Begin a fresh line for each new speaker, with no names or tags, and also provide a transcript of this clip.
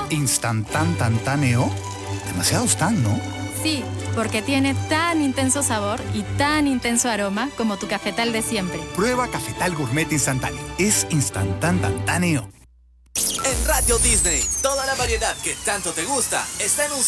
¿Instantáneo? Demasiado stan, ¿no?
Sí, porque tiene tan intenso sabor y tan intenso aroma como tu cafetal de siempre.
Prueba Cafetal Gourmet Instantáneo. Es instantáneo.
En Radio Disney, toda la variedad que tanto te gusta está en un